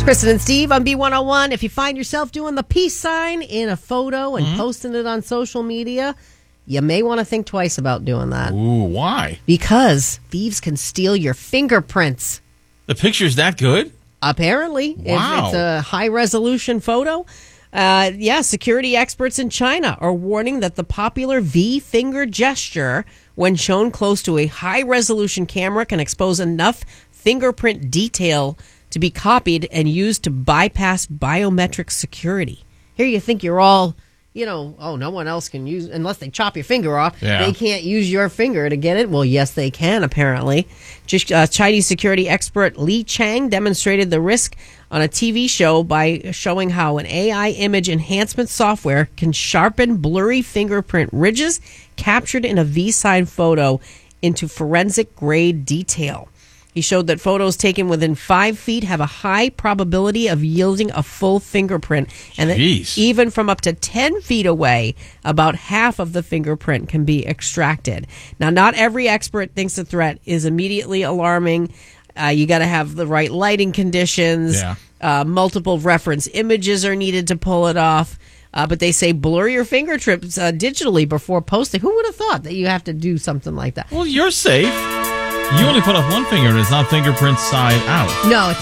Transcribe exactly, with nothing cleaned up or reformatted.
Kristen and Steve on B one oh one. If you find yourself doing the peace sign in a photo and mm-hmm. posting it on social media, you may want to think twice about doing that. Ooh, why? Because thieves can steal your fingerprints. The picture's that good? Apparently. Wow. If it's a high-resolution photo. Uh, yeah, security experts in China are warning that the popular V finger gesture, when shown close to a high-resolution camera, can expose enough fingerprint detail to be copied and used to bypass biometric security. Here you think you're all, you know, oh, no one else can use, unless they chop your finger off, yeah. they can't use your finger to get it. Well, yes, they can, apparently. Just uh, Chinese security expert Li Chang demonstrated the risk on a T V show by showing how an A I image enhancement software can sharpen blurry fingerprint ridges captured in a V-sign photo into forensic-grade detail. He showed that photos taken within five feet have a high probability of yielding a full fingerprint. And that even from up to ten feet away, about half of the fingerprint can be extracted. Now, not every expert thinks the threat is immediately alarming. Uh, you got to have the right lighting conditions. Yeah. Uh, multiple reference images are needed to pull it off. Uh, but they say blur your fingertips uh, digitally before posting. Who would have thought that you have to do something like that? Well, you're safe. You only put up one finger and it's not fingerprint side out. No, it's